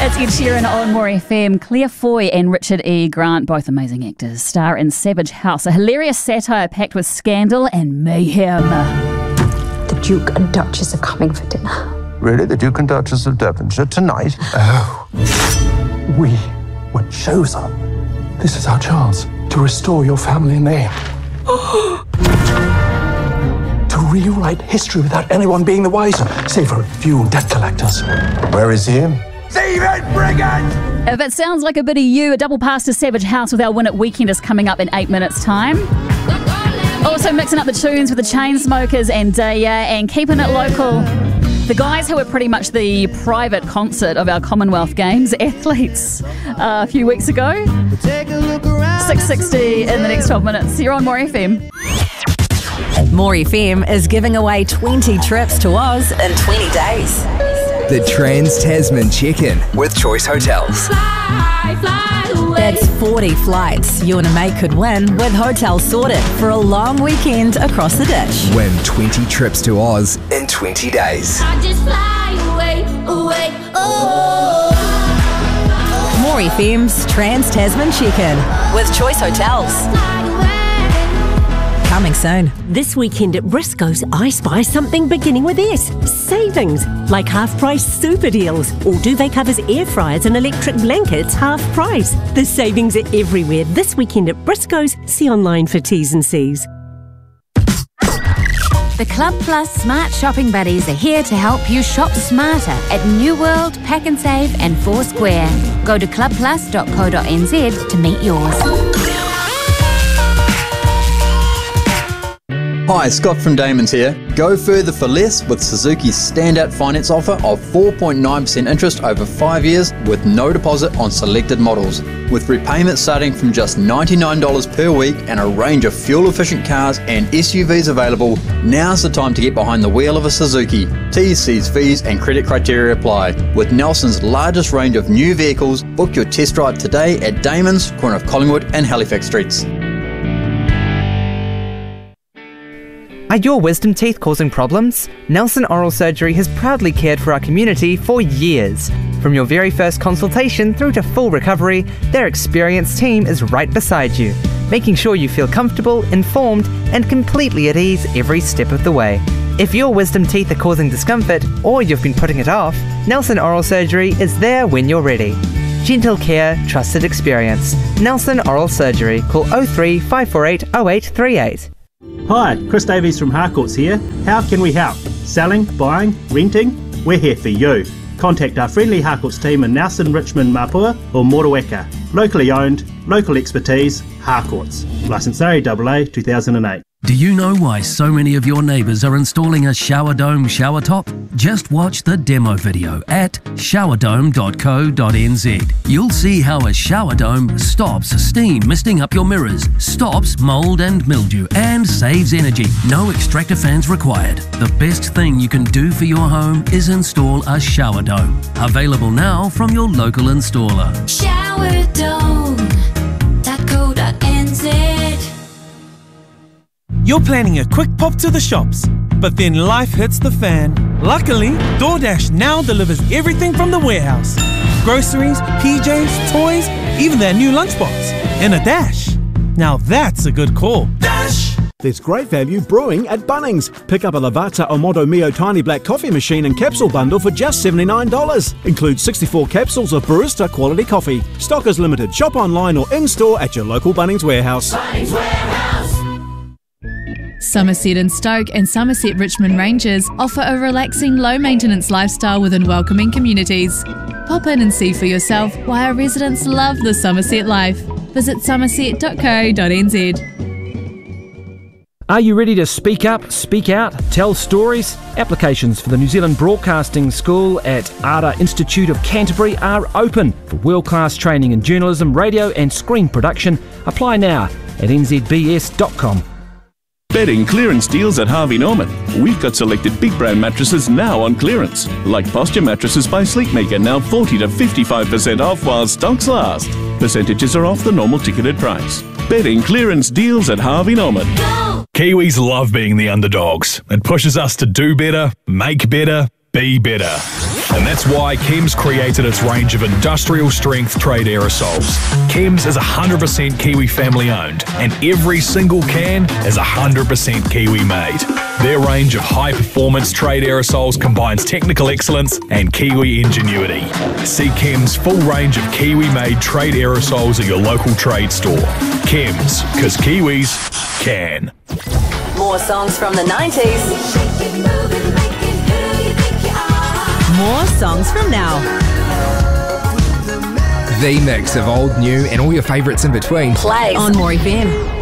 It's Ed Sheeran on More FM. Claire Foy and Richard E. Grant, both amazing actors, star in Savage House, a hilarious satire packed with scandal and mayhem. The Duke and Duchess are coming for dinner. Really? The Duke and Duchess of Devonshire tonight? Oh. We were chosen. This is our chance to restore your family name. To rewrite history without anyone being the wiser, save for a few debt collectors. Where is he? David Brigand! If it sounds like a bit of you, a double pass to Savage House with our Win It Weekend is coming up in 8 minutes' time. Also mixing up the tunes with the Chainsmokers and Daya and keeping it local. The guys who were pretty much the private concert of our Commonwealth Games athletes a few weeks ago. 6:60 in the next 12 minutes. You're on More FM. More FM is giving away 20 trips to Oz in 20 days. The Trans-Tasman Check-In with Choice Hotels. That's 40 flights you and a mate could win with hotels sorted for a long weekend across the ditch. Win 20 trips to Oz in 20 days. More FM's Trans-Tasman Check-In with Choice Hotels. Coming soon. This weekend at Briscoe's, I spy something beginning with S. Savings, like half-price super deals. All duvet covers, air fryers and electric blankets, half price. The savings are everywhere this weekend at Briscoe's. See online for T's and C's. The Club Plus Smart Shopping Buddies are here to help you shop smarter at New World, Pack and Save and Foursquare. Go to clubplus.co.nz to meet yours. Hi, Scott from Damon's here. Go further for less with Suzuki's standout finance offer of 4.9% interest over 5 years with no deposit on selected models. With repayments starting from just $99 per week and a range of fuel-efficient cars and SUVs available, now's the time to get behind the wheel of a Suzuki. T's, C's, fees and credit criteria apply. With Nelson's largest range of new vehicles, book your test drive today at Damon's, corner of Collingwood and Halifax Streets. Are your wisdom teeth causing problems? Nelson Oral Surgery has proudly cared for our community for years. From your very first consultation through to full recovery, their experienced team is right beside you, making sure you feel comfortable, informed, and completely at ease every step of the way. If your wisdom teeth are causing discomfort or you've been putting it off, Nelson Oral Surgery is there when you're ready. Gentle care, trusted experience. Nelson Oral Surgery. Call 03 548 0838. Hi, Chris Davies from Harcourts here. How can we help? Selling, buying, renting? We're here for you. Contact our friendly Harcourts team in Nelson, Richmond, Mapua or Motueka. Locally owned, local expertise, Harcourts. Licence RAAA 2008. Do you know why so many of your neighbours are installing a shower dome shower top? Just watch the demo video at showerdome.co.nz. You'll see how a shower dome stops steam misting up your mirrors, stops mould and mildew, and saves energy. No extractor fans required. The best thing you can do for your home is install a shower dome. Available now from your local installer. Showerdome.co.nz. You're planning a quick pop to the shops, but then life hits the fan. Luckily, DoorDash now delivers everything from the warehouse. Groceries, PJs, toys, even their new lunchbox. In a dash. Now that's a good call. Dash! There's great value brewing at Bunnings. Pick up a Lavazza Omoto Mio Tiny Black Coffee Machine and Capsule Bundle for just $79. Includes 64 capsules of barista quality coffee. Stock is limited. Shop online or in-store at your local Bunnings warehouse. Bunnings Warehouse! Somerset and Stoke and Somerset Richmond Rangers offer a relaxing, low-maintenance lifestyle within welcoming communities. Pop in and see for yourself why our residents love the Somerset life. Visit somerset.co.nz. Are you ready to speak up, speak out, tell stories? Applications for the New Zealand Broadcasting School at ARTA Institute of Canterbury are open for world-class training in journalism, radio and screen production. Apply now at nzbs.com. Bedding clearance deals at Harvey Norman. We've got selected big brand mattresses now on clearance, like Posture mattresses by Sleepmaker, now 40 to 55% off while stocks last. Percentages are off the normal ticketed price. Bedding clearance deals at Harvey Norman. Kiwis love being the underdogs. It pushes us to do better, make better, be better. And that's why Chems created its range of industrial strength trade aerosols. Chems is 100% Kiwi family owned, and every single can is 100% Kiwi made. Their range of high performance trade aerosols combines technical excellence and Kiwi ingenuity. See Chems' full range of Kiwi made trade aerosols at your local trade store. Chems, because Kiwis can. More songs from the 90s. More songs from now. The mix of old, new, and all your favourites in between. Play on More FM.